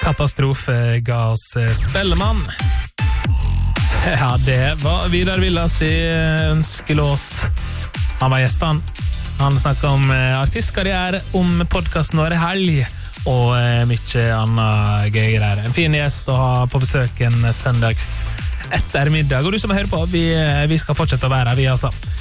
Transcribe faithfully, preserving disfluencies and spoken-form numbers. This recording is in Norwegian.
Katastrofe ga oss Spellemann. Ja, det var Vidar Villas i ønskelåt. Han var gjesten. Han snakket om artistkarriere, om podcasten vår Helg, og mye annet gøy der. En fin gjest å ha på besøk en søndags ettermiddag. Og du som hører på, vi, vi skal fortsette å være her, vi altså.